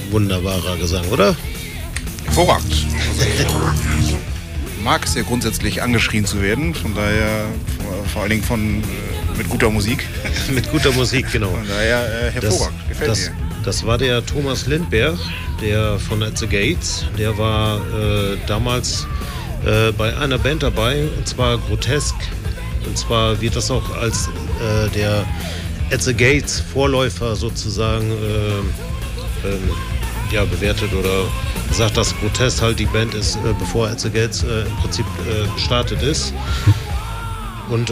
wunderbarer Gesang, oder? Hervorragend. Also ich mag es ja grundsätzlich angeschrien zu werden, von daher vor allen Dingen mit guter Musik. Mit guter Musik, genau. Von daher hervorragend, gefällt mir. Das war der Thomas Lindberg, der von At the Gates. Der war damals bei einer Band dabei, und zwar Grotesque. Und zwar wird das auch als der At the Gates Vorläufer sozusagen bewertet oder gesagt, dass Grotesque halt die Band ist, bevor At the Gates im Prinzip gestartet ist. Und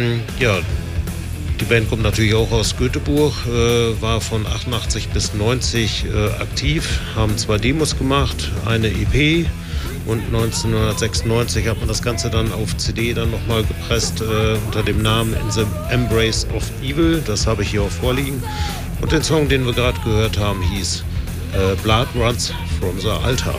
die Band kommt natürlich auch aus Göteborg, war von 88 bis 90 aktiv, haben 2 Demos gemacht, eine EP, und 1996 hat man das Ganze dann auf CD dann nochmal gepresst unter dem Namen In the Embrace of Evil. Das habe ich hier auch vorliegen. Und den Song, den wir gerade gehört haben, hieß Blood Runs from the Altar.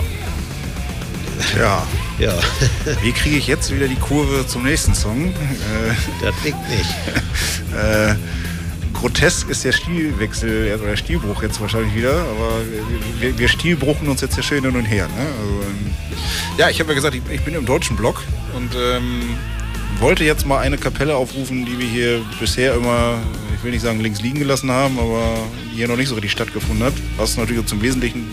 Ja. Ja. Wie kriege ich jetzt wieder die Kurve zum nächsten Song? Das liegt nicht. Grotesk ist der Stilwechsel oder der Stilbruch jetzt wahrscheinlich wieder, aber wir Stilbruchen uns jetzt ja schön hin und her. Ne? Also, ich habe ja gesagt, ich bin im deutschen Block und wollte jetzt mal eine Kapelle aufrufen, die wir hier bisher immer, ich will nicht sagen links liegen gelassen haben, aber hier noch nicht so richtig stattgefunden hat. Was natürlich zum Wesentlichen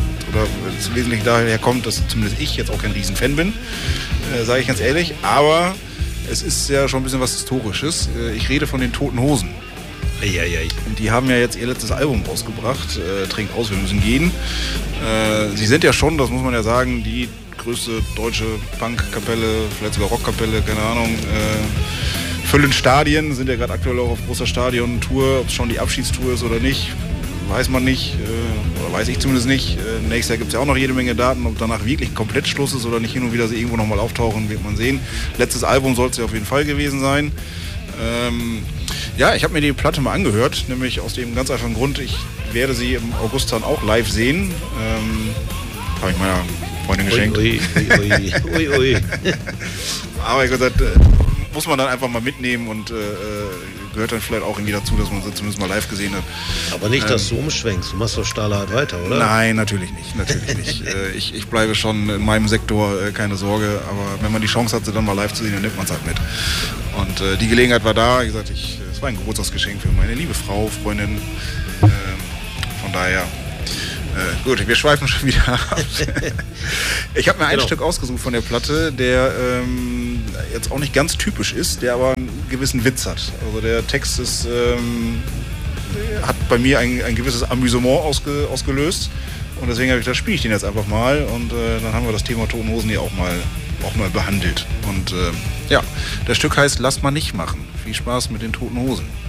daher kommt, dass zumindest ich jetzt auch kein Riesenfan bin, sage ich ganz ehrlich. Aber es ist ja schon ein bisschen was Historisches. Ich rede von den Toten Hosen. Und die haben ja jetzt ihr letztes Album rausgebracht, Trink aus, wir müssen gehen. Sie sind ja schon, das muss man ja sagen, die größte deutsche Punk-Kapelle, vielleicht sogar Rockkapelle, keine Ahnung. Füllen Stadien, sind ja gerade aktuell auch auf großer Stadion-Tour. Ob es schon die Abschiedstour ist oder nicht, weiß man nicht, oder weiß ich zumindest nicht. Nächstes Jahr gibt es ja auch noch jede Menge Daten, ob danach wirklich komplett Schluss ist oder nicht hin und wieder sie irgendwo nochmal auftauchen, wird man sehen. Letztes Album soll es ja auf jeden Fall gewesen sein. Ich habe mir die Platte mal angehört, nämlich aus dem ganz einfachen Grund, ich werde sie im August dann auch live sehen. Habe ich meiner Freundin geschenkt. Ui. Aber ich gesagt, muss man dann einfach mal mitnehmen und gehört dann vielleicht auch irgendwie dazu, dass man sie zumindest mal live gesehen hat. Aber nicht, dass du umschwenkst, du machst doch Stahlhart weiter, oder? Nein, natürlich nicht. Ich bleibe schon in meinem Sektor, keine Sorge, aber wenn man die Chance hat, sie dann mal live zu sehen, dann nimmt man es halt mit. Und die Gelegenheit war da, wie gesagt, es war ein Geburtstagsgeschenk für meine liebe Frau, Freundin, von daher... gut, wir schweifen schon wieder ab. Ich habe mir ein Stück ausgesucht von der Platte, der jetzt auch nicht ganz typisch ist, der aber einen gewissen Witz hat. Also der Text ist, hat bei mir ein gewisses Amüsement ausgelöst. Und deswegen habe ich gedacht, spiele ich den jetzt einfach mal. Und dann haben wir das Thema Toten Hosen hier auch mal behandelt. Und das Stück heißt Lass mal nicht machen. Viel Spaß mit den Toten Hosen.